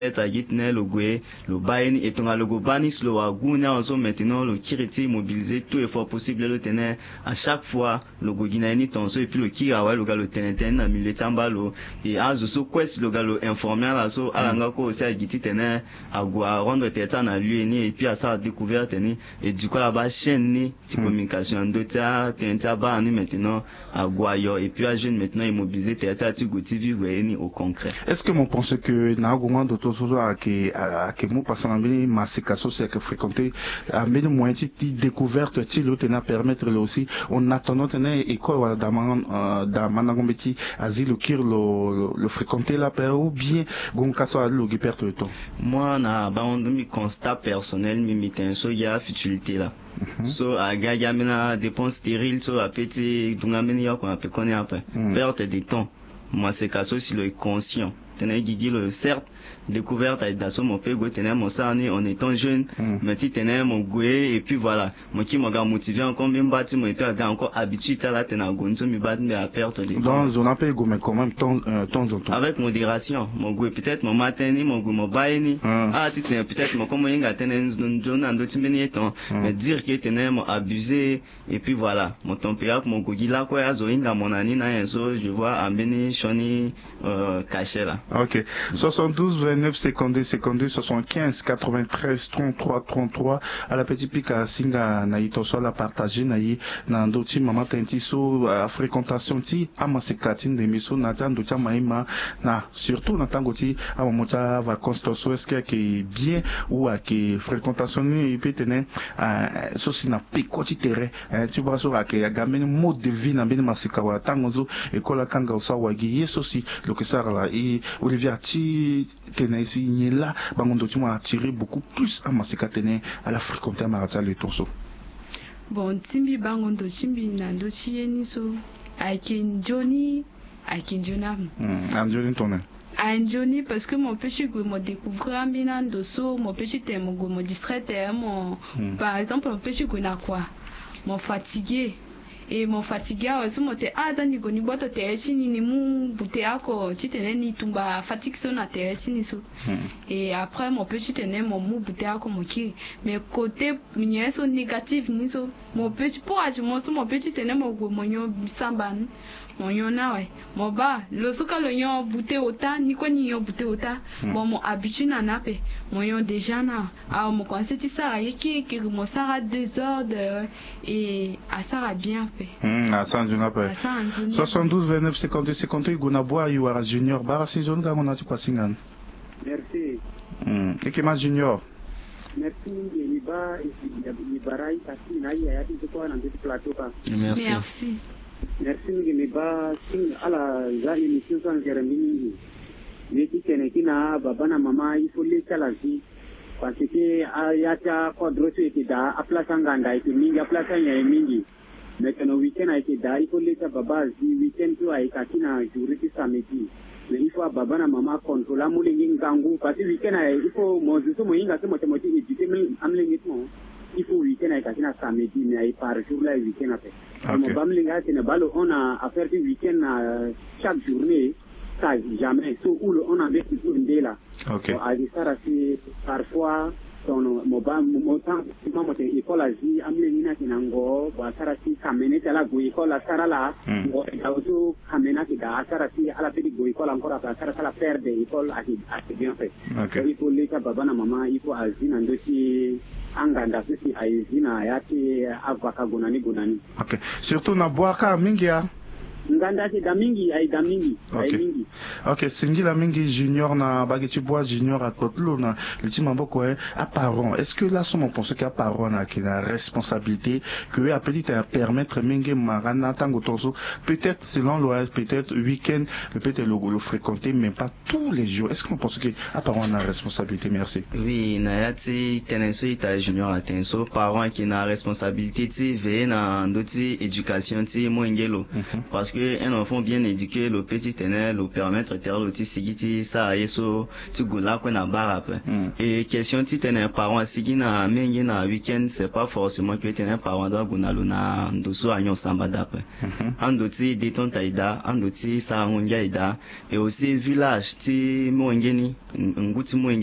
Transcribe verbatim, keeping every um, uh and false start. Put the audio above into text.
Tagitne le Goué, le Bain et ton le Gobanis, le Waguna, en maintenant le Kiriti mobiliser tout effort possible le tenir à chaque fois le Goginani tonso et puis le Kirawa le galo tenenten à Miletambalo et à Zoso Quest le galo informé à la so à l'angako aussi à Giti tenir à Goua rendre tête à l'U et puis à sa découverte et du coup là-bas chaîne ni communication d'autres tenta ba ni maintenant à Goayo et puis à jeune maintenant immobiliser tête à Tigoti vivre ni au concret. Est-ce que mon pense que na argument d'autres à que à que moi passant en massikaso c'est que fréquenter à même moyen de découverte ti le tena permettre le aussi on attendant tena école dans dans managometi asile kir le le fréquenter la paix ou bien gon kaso à le perte de temps. Moi na ba on mi constat personnel mi mitin so ya futilité là. So a gaga mena dépense stérile so a petit dunga meni ya ko a pe connait après perte de temps. Moi c'est kaso si le conscient tena gigi le certes découverte à Dasso mon père tenait mon sarni en étant jeune mais tu tenais mon goué et puis voilà moi qui m'a motivé encore même bâti mon père encore habitué à la tenir gonzo mi bat mais à perte de temps dans on appelle go mais quand même temps temps en temps avec modération mon goué peut-être mon matin ni mon goué mon baini ah tu tenais peut-être mon comme il a tenir une zone en d'autres minutes mais dire que tenait mon abusé et puis voilà mon température mon goué là quoi à zoinga mon ani na so je vois ambeni choni caché là. OK soixante-douze vingt-neuf cinquante-deux cinquante-deux soixante-quinze quatre-vingt-treize trente-trois trente-trois à la petite pique à singa na itoso la partager na yi na ndoti mama tentiso à fréquentation ti amasekatine de miso na tando tia maima na surtout na tangoti à momota vacances toso est-ce que bien ou à que fréquentation ni peut tenir à sosi na pekoti terrain tu vois sur à que gamen mode de vie na bien masekawa tangozo école kanga sa wagi yesosi le que ça là et Olivier ti tenesi nyela bangondo tu m'a attiré beaucoup plus à masika tene à la fréquenter marata le torso. Bon timbi bangondo timbi nando chieni so aikin Johnny aikin Jonam. Hmm, am Johnny tourne. Un Johnny parce que mon petit goût me découvrir un bilan de so mon petit thème goût me distrait mon par exemple mon petit goût na quoi mon fatigué et mon fatigué aussi mon te azani goni boto te chini ni mu bute ako chitene ni tumba fatigue so na te chini so et après mon petit tene mon mu bute ako mo ki mais côté mieso négatif ni so mon petit pour aji mon so mon petit tene mo go monyo bisamban monyo na ouais mon ba le soka le yon bute ota ni ko ni yon bute ota bon mon habitude na nape monyo déjà na a mon conseil ça yeki ki mo sara deux heures de et à ça bien fait. Hmm, à San Junapé. soixante-douze vingt-neuf cinquante-deux cinquante-deux Gonaboa Yuara Junior Barasi Zone Gagona tu Singan. Merci. Hmm, Ekema Junior. Merci Liba et Libarai Kasi Naï Ayati de quoi dans ce plateau. Merci. Merci. Merci Liba Sing à la za émission sans Jérémy. Mais qui tenait na babana mama il faut les calazi parce que ayata kodroso était da a place nganda était mingi a place nya mingi. Maintenant week-end a été da il faut les baba zi week-end tu a été na jour qui samedi. Mais il faut baba na mama contrôler mulingi ngangu parce que week-end il faut mozu so moinga so mote mote éduquer amlingi tout. Il faut week-end a été na samedi mais par jour là week-end après. Mon bamlinga c'est ne balo on a à faire du week-end chaque journée. Ça jamais so où on a des tout une là. OK. À ça c'est parfois son mobile montant mo mo te école azi amlenina kinango ba sarasi kamene tala go école sarala ngo auto kamena ki da sarasi ala pedi go école encore après sarasa la perdre école a a bien fait. OK. Il faut les baba na mama il faut azina ndoki anganda sisi aizina yati avaka gonani gonani. OK. Surtout na boaka mingia nganda c'est damingi ay damingi ay mingi. OK, Singila mingi junior na bageti bois junior à Totlo na l'ultime boko à parent. Est-ce que là son pense qu'à parent na qui la responsabilité que a petit à permettre mingi marana tango tonso peut-être selon le peut-être week-end peut-être le, le fréquenter mais pas tous les jours. Est-ce qu'on pense que à parent na responsabilité? Merci. Oui, na yati tenenso ita junior atenso parent qui na responsabilité ti veiller na ndoti éducation ti mo ngelo parce que que un enfant bien éduqué le petit tenait le permettre de le petit sigiti ça yeso ti gola ko na barape et question ti tenait parent sigi na mengi na weekend c'est pas forcément que tenait parent doit guna luna ndoso anyo samba dape ando ti déton taida ando ti sa ngonga ida et aussi village ti mongeni nguti